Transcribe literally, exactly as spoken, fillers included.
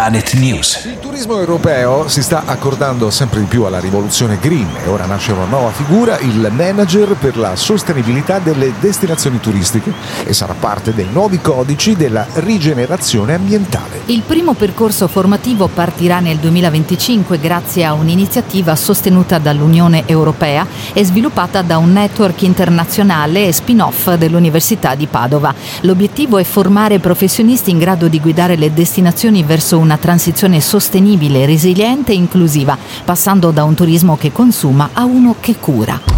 Planet News. Il turismo europeo si sta accordando sempre di più alla rivoluzione green e ora nasce una nuova figura, il manager per la sostenibilità delle destinazioni turistiche, e sarà parte dei nuovi codici della rigenerazione ambientale. Il primo percorso formativo partirà nel duemilaventicinque grazie a un'iniziativa sostenuta dall'Unione Europea e sviluppata da un network internazionale e spin-off dell'Università di Padova. L'obiettivo è formare professionisti in grado di guidare le destinazioni verso una transizione sostenibile, resiliente e inclusiva, passando da un turismo che consuma a uno che cura.